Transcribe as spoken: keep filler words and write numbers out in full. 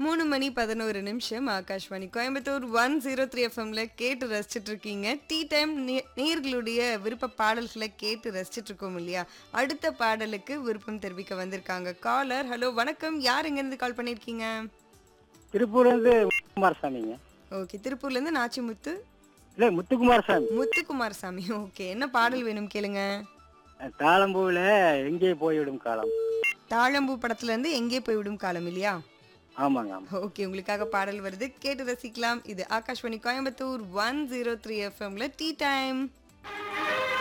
மூணு மணி பதினொரு நிமிஷம் Akashvani Coimbatore one zero three எஃப்எம்ல கேட்டு ரசிச்சிட்டு இருக்கீங்க. டீ டைம் நேயர்களுடைய விருப்ப பாடல்களை கேட்டு ரசிச்சிட்டு இருக்கோம் இல்லையா? அடுத்த பாடலுக்கு விருப்பம் தெரிவிக்க வந்திருக்காங்க காலர். ஹலோ வணக்கம், யார் எங்கேருந்து கால் பண்ணியிருக்கீங்க? திருப்பூர்ல இருந்து குமாரசாமிங்க. ஓகே, திருப்பூர்ல இருந்து நாச்சிமுத்து இல்ல முத்துக்குமாரசாமி. முத்துக்குமார் சாமி. ஓகே, என்ன பாடல் வேணும் கேளுங்க. தாளம்பூவில எங்கே போய்விடும் காலம். தாழம்பூ படத்துல இருந்து எங்கே போய்விடும் காலம் இல்லையா? ஆமாங்க ஆமா. ஓகே, உங்களுக்காக பாடல் வருது, கேட்டு ரசிக்கலாம். இது Akashvani Coimbatore one zero three எஃப்எம்ல டீ டைம்.